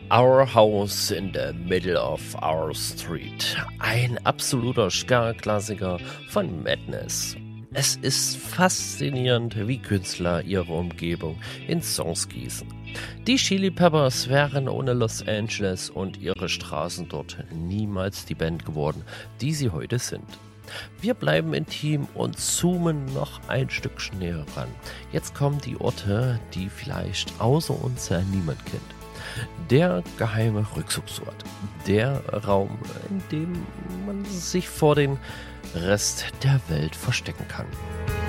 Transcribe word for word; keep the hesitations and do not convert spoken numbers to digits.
Our House in the Middle of Our Street. Ein absoluter Ska-Klassiker von Madness. Es ist faszinierend, wie Künstler ihre Umgebung in Songs gießen. Die Chili Peppers wären ohne Los Angeles und ihre Straßen dort niemals die Band geworden, die sie heute sind. Wir bleiben intim und zoomen noch ein Stückchen näher ran. Jetzt kommen die Orte, die vielleicht außer uns ja niemand kennt. Der geheime Rückzugsort. Der Raum, in dem man sich vor dem Rest der Welt verstecken kann.